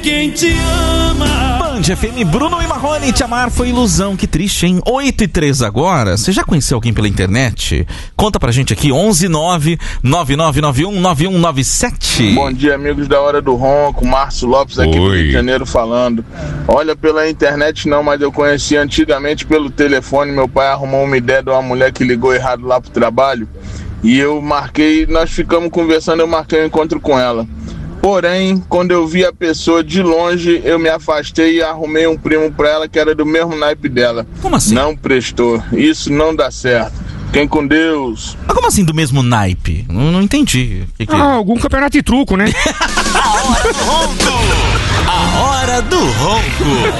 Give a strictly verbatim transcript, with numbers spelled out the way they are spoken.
Quem te ama. Band F M, Bruno e Marrone, te amar foi ilusão, que triste, hein? oito e três agora. Você já conheceu alguém pela internet? Conta pra gente aqui, onze nove nove nove nove um nove um nove sete. Bom dia, amigos da Hora do Ronco, Márcio Lopes aqui do Rio de Janeiro falando. Olha, pela internet não, mas eu conheci antigamente pelo telefone. Meu pai arrumou uma ideia de uma mulher que ligou errado lá pro trabalho e eu marquei, nós ficamos conversando, eu marquei um encontro com ela. Porém, quando eu vi a pessoa de longe, eu me afastei e arrumei um primo pra ela que era do mesmo naipe dela. Como assim? Não prestou. Isso não dá certo. Fiquem com Deus. Mas como assim do mesmo naipe? Não, não entendi. Que que... Ah, algum campeonato de truco, né? A Hora do Ronco. A Hora do Ronco.